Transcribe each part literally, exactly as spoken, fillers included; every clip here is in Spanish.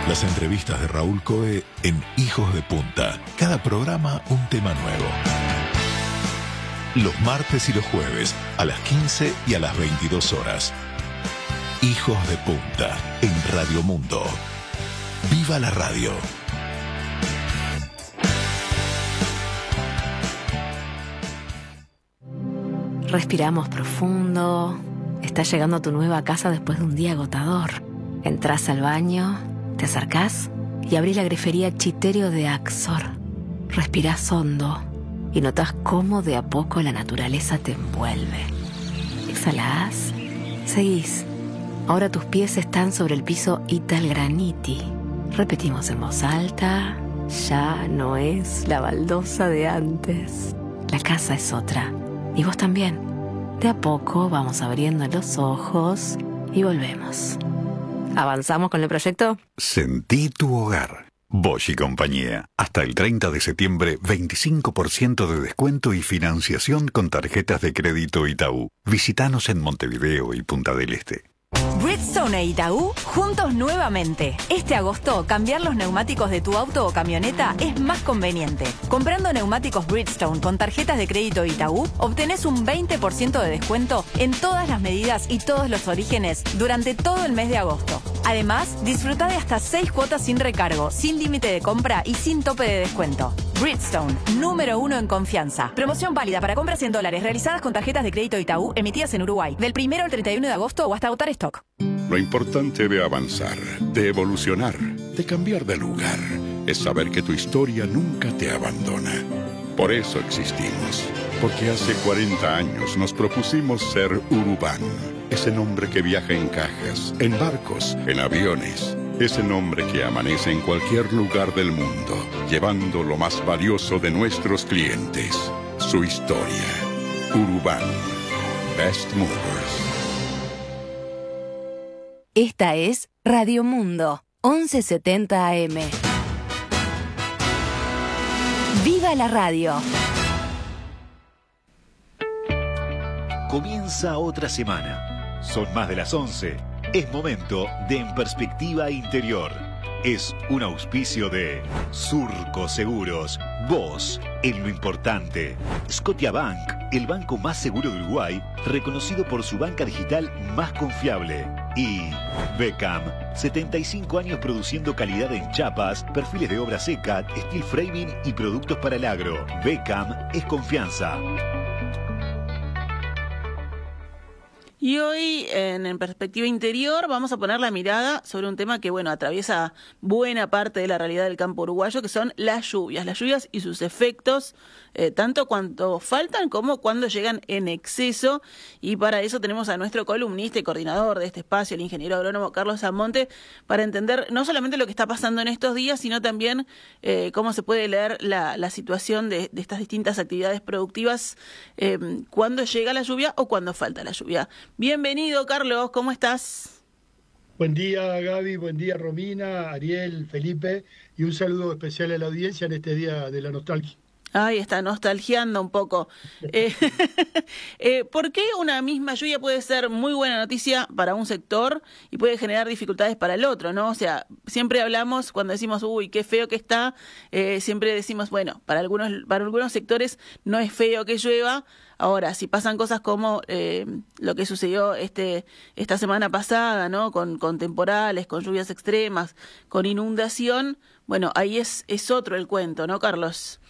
Las entrevistas de Raúl Coe en Hijos de Punta. Cada programa un tema nuevo. Los martes y los jueves a las quince y a las veintidós horas. Hijos de Punta en Radio Mundo. ¡Viva la radio! Respiramos profundo. Estás llegando a tu nueva casa después de un día agotador. Entrás al baño, te acercás y abrís la grifería Chiterio de Axor. Respirás hondo y notás cómo de a poco la naturaleza te envuelve. Exhalás, seguís. Ahora tus pies están sobre el piso Italgraniti. Repetimos en voz alta, ya no es la baldosa de antes. La casa es otra. Y vos también. De a poco vamos abriendo los ojos y volvemos. ¿Avanzamos con el proyecto? Sentí tu hogar. Bosch y compañía. Hasta el treinta de septiembre, veinticinco por ciento de descuento y financiación con tarjetas de crédito Itaú. Visítanos en Montevideo y Punta del Este. Bridgestone e Itaú juntos nuevamente. Este agosto, cambiar los neumáticos de tu auto o camioneta es más conveniente. Comprando neumáticos Bridgestone con tarjetas de crédito Itaú, obtenés un veinte por ciento de descuento en todas las medidas y todos los orígenes durante todo el mes de agosto. Además, disfruta de hasta seis cuotas sin recargo, sin límite de compra y sin tope de descuento. Bridgestone, número uno en confianza. Promoción válida para compras en dólares realizadas con tarjetas de crédito Itaú emitidas en Uruguay del primero al treinta y uno de agosto o hasta agotar stock. Lo importante de avanzar, de evolucionar, de cambiar de lugar, es saber que tu historia nunca te abandona. Por eso existimos, porque hace cuarenta años nos propusimos ser Urubán, ese nombre que viaja en cajas, en barcos, en aviones, ese nombre que amanece en cualquier lugar del mundo, llevando lo más valioso de nuestros clientes, su historia. Urubán, Best Movers. Esta es Radio Mundo, once setenta A M. ¡Viva la radio! Comienza otra semana. Son más de las once. Es momento de En Perspectiva Interior. Es un auspicio de Surco Seguros. Vos, en lo importante. Scotiabank, el banco más seguro de Uruguay, reconocido por su banca digital más confiable. Y Beckham, setenta y cinco años produciendo calidad en chapas, perfiles de obra seca, steel framing y productos para el agro. Beckham es confianza. Y hoy, en, en Perspectiva Interior, vamos a poner la mirada sobre un tema que, bueno, atraviesa buena parte de la realidad del campo uruguayo, que son las lluvias. Las lluvias y sus efectos, eh, tanto cuando faltan como cuando llegan en exceso. Y para eso tenemos a nuestro columnista y coordinador de este espacio, el ingeniero agrónomo Carlos Amonte, para entender no solamente lo que está pasando en estos días, sino también eh, cómo se puede leer la, la situación de, de estas distintas actividades productivas eh, cuando llega la lluvia o cuando falta la lluvia. Bienvenido, Carlos, ¿cómo estás? Buen día, Gaby, buen día, Romina, Ariel, Felipe, y un saludo especial a la audiencia en este día de la nostalgia. Ay, está nostalgiando un poco. Eh, eh, ¿Por qué una misma lluvia puede ser muy buena noticia para un sector y puede generar dificultades para el otro, ¿no? O sea, siempre hablamos, cuando decimos, uy, qué feo que está, eh, siempre decimos, bueno, para algunos, para algunos sectores no es feo que llueva. Ahora, si pasan cosas como eh, lo que sucedió este esta semana pasada, ¿no? Con, con temporales, con lluvias extremas, con inundación, bueno, ahí es, es otro el cuento, ¿no, Carlos?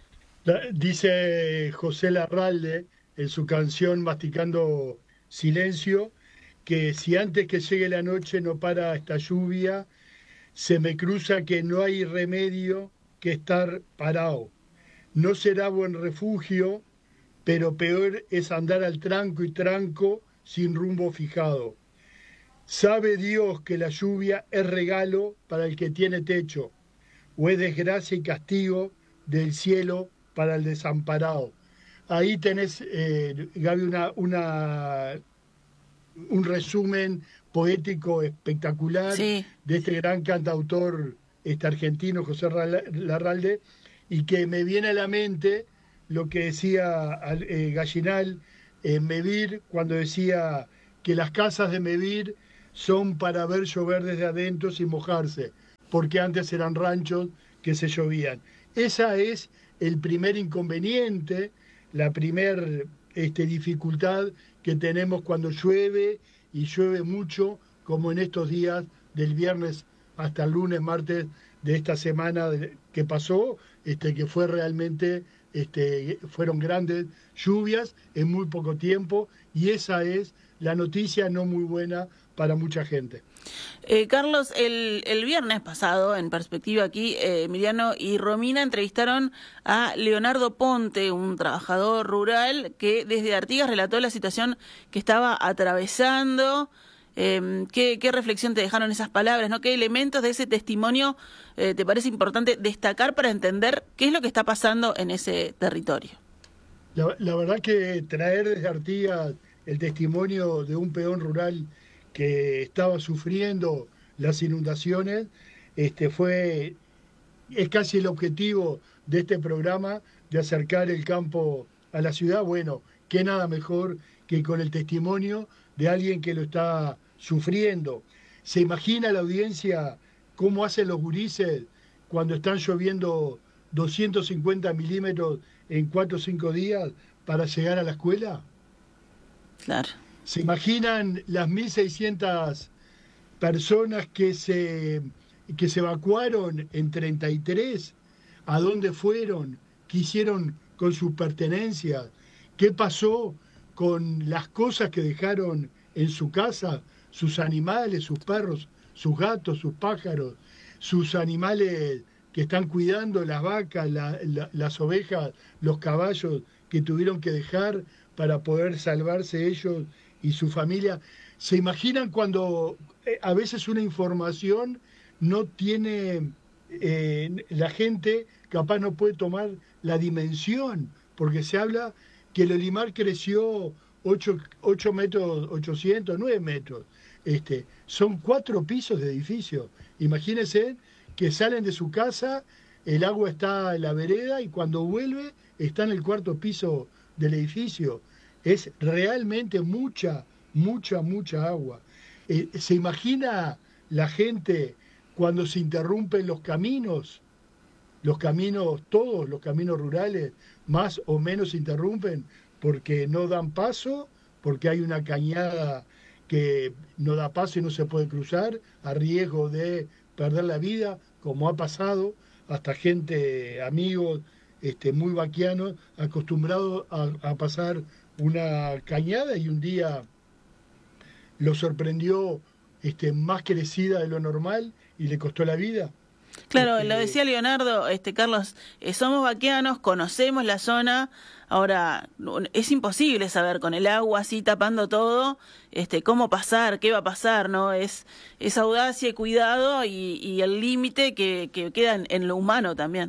Dice José Larralde en su canción Masticando Silencio que si antes que llegue la noche no para esta lluvia, se me cruza que no hay remedio que estar parado. No será buen refugio, pero peor es andar al tranco y tranco sin rumbo fijado. Sabe Dios que la lluvia es regalo para el que tiene techo, o es desgracia y castigo del cielo para el desamparado. Ahí tenés, eh, Gaby, una, una, un resumen poético espectacular sí. de este gran cantautor este argentino, José Larralde, y que me viene a la mente lo que decía eh, Gallinal en Mevir, cuando decía que las casas de Mevir son para ver llover desde adentro sin mojarse, porque antes eran ranchos que se llovían. Esa es el primer inconveniente, la primer este, dificultad que tenemos cuando llueve, y llueve mucho, como en estos días del viernes hasta el lunes, martes de esta semana que pasó, este, que fue realmente, este, fueron grandes lluvias en muy poco tiempo, y esa es la noticia no muy buena para mucha gente. Eh, Carlos, el, el viernes pasado, en Perspectiva aquí, eh, Emiliano y Romina entrevistaron a Leonardo Ponte, un trabajador rural que desde Artigas relató la situación que estaba atravesando. Eh, ¿qué, ¿Qué reflexión te dejaron esas palabras, ¿no? ¿Qué elementos de ese testimonio eh, te parece importante destacar para entender qué es lo que está pasando en ese territorio? La, la verdad que traer desde Artigas el testimonio de un peón rural que estaba sufriendo las inundaciones, este fue es casi el objetivo de este programa, de acercar el campo a la ciudad. Bueno, qué nada mejor que con el testimonio de alguien que lo está sufriendo. ¿Se imagina la audiencia cómo hacen los gurises cuando están lloviendo doscientos cincuenta milímetros en cuatro o cinco días para llegar a la escuela? Claro. ¿Se imaginan las mil seiscientas personas que se, que se evacuaron en treinta y tres? ¿A dónde fueron? ¿Qué hicieron con sus pertenencias? ¿Qué pasó con las cosas que dejaron en su casa? Sus animales, sus perros, sus gatos, sus pájaros, sus animales que están cuidando, las vacas, la, la, las ovejas, los caballos que tuvieron que dejar para poder salvarse ellos y su familia. ¿Se imaginan cuando eh, a veces una información no tiene, eh, la gente capaz no puede tomar la dimensión? Porque se habla que el Olimar creció ocho metros, ochocientos, nueve metros. Este, son cuatro pisos de edificio. Imagínense que salen de su casa, el agua está en la vereda y cuando vuelve está en el cuarto piso del edificio. Es realmente mucha, mucha, mucha agua. Eh, ¿Se imagina la gente cuando se interrumpen los caminos? Los caminos, todos los caminos rurales, más o menos se interrumpen porque no dan paso, porque hay una cañada que no da paso y no se puede cruzar, a riesgo de perder la vida, como ha pasado, hasta gente, amigos, este, muy vaquianos, acostumbrados a, a pasar una cañada, y un día lo sorprendió este, más crecida de lo normal y le costó la vida. Claro, este, lo decía Leonardo, este Carlos, eh, somos vaquianos, conocemos la zona, ahora es imposible saber con el agua así tapando todo, este, cómo pasar, qué va a pasar, ¿no? Es, es audacia y cuidado y, y el límite que, que queda en, en lo humano también.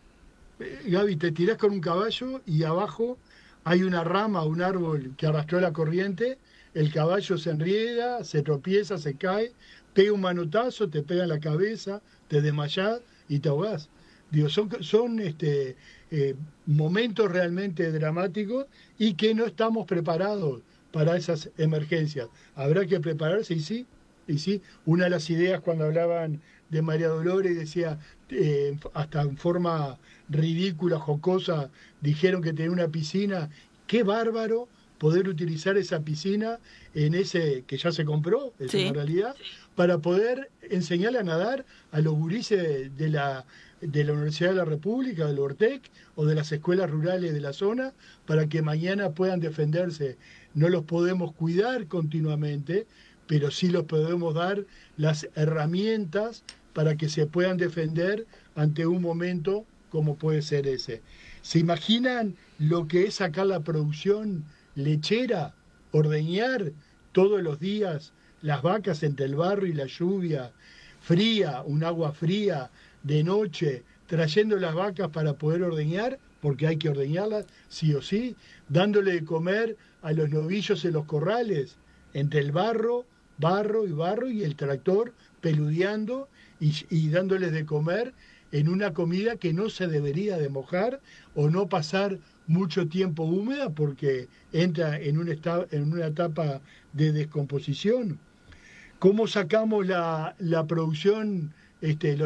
Eh, Gaby, te tirás con un caballo y abajo hay una rama, un árbol que arrastró la corriente, el caballo se enrieda, se tropieza, se cae, pega un manotazo, te pega en la cabeza, te desmayás y te ahogás. Digo, son, son este, eh, momentos realmente dramáticos y que no estamos preparados para esas emergencias. Habrá que prepararse y sí, y sí. Una de las ideas cuando hablaban de María Dolores decía, eh, hasta en forma ridícula, jocosa, dijeron que tenía una piscina. Qué bárbaro poder utilizar esa piscina en ese que ya se compró, es sí, una realidad, sí, para poder enseñarle a nadar a los gurises de la, de la Universidad de la República, del Ortec, o de las escuelas rurales de la zona, para que mañana puedan defenderse. No los podemos cuidar continuamente, pero sí los podemos dar las herramientas para que se puedan defender ante un momento como puede ser ese. ¿Se imaginan lo que es sacar la producción lechera, ordeñar todos los días las vacas entre el barro y la lluvia, fría, un agua fría, de noche, trayendo las vacas para poder ordeñar, porque hay que ordeñarlas, sí o sí, dándole de comer a los novillos en los corrales, entre el barro, barro y barro, y el tractor peludeando y, y dándoles de comer en una comida que no se debería de mojar o no pasar mucho tiempo húmeda porque entra en, un esta, en una etapa de descomposición. ¿Cómo sacamos la, la producción, este,